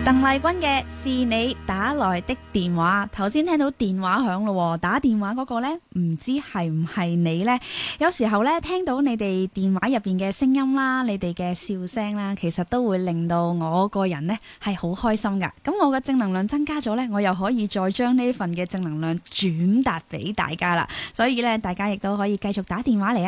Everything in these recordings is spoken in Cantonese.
鄧麗君嘅是你打來的電話，頭先聽到電話響咯，打電話嗰個呢，唔知係唔係你呢？有時候呢，聽到你哋電話入邊嘅聲音啦，你哋嘅笑聲啦，其實都會令到我個人呢係好開心噶。咁我嘅正能量增加咗呢，我又可以再將呢份嘅正能量轉達俾大家啦。所以呢，大家亦都可以繼續打電話嚟啊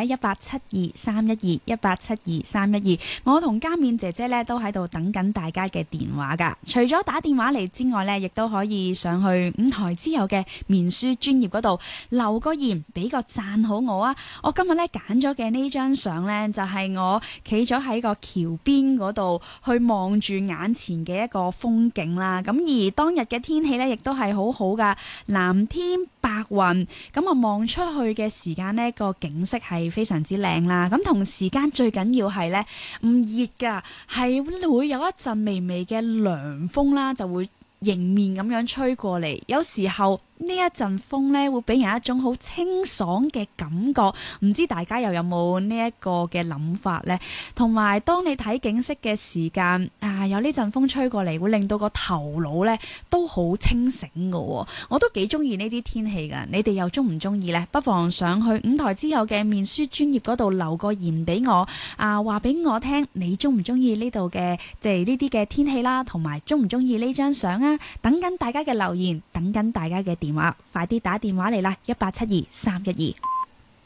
，1872312312，1872312312。我同嘉勉姐姐呢都喺度等緊大家嘅電話噶。除咗打電話嚟之外呢，亦都可以上去五台之友嘅面書專頁嗰度留個言，俾個讚好我啊！我今日呢揀咗嘅呢張相呢，就係我企咗喺個橋邊嗰度去望住眼前嘅一個風景啦。咁而當日嘅天氣呢，亦都係好好噶，藍天白雲。咁啊望出去嘅時間呢，個景色係非常之靚啦。咁同時間最緊要係呢，唔熱噶，係會有一陣微微嘅涼風啦，就會迎面咁樣吹過嚟。有時候呢一陣風呢，會俾人一種好清爽嘅感覺，唔知大家又有冇呢一個嘅諗法呢？同埋當你睇景色嘅時間有呢陣風吹過嚟，會令到個頭腦呢都好清醒㗎喎。我都幾中意呢啲天氣㗎，你哋又中唔中意呢？不妨上去五台之友嘅面書專頁嗰度留個言俾我，話俾我聽你中唔中意呢度嘅即係呢啲嘅天氣啦，同埋中唔中意呢張相啊？等緊大家嘅留言，等緊大家嘅電話，快啲打電話嚟啦！1872312312。